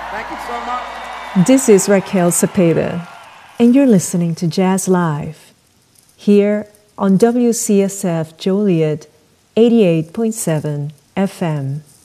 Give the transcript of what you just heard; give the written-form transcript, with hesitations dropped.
Thank you so much. This is Raquel Cepeda, and you're listening to Jazz Live here on WCSF Joliet 88.7 FM.